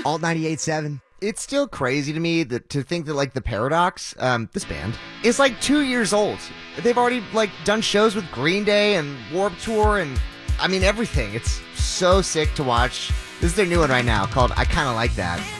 Alt 98.7. It's still crazy to me to think that like the Paradox, this band, is like 2 years old. They've already like done shows with Green Day and Warped Tour and I mean everything. It's so sick to watch. This is their new one right now called I Kinda Like That.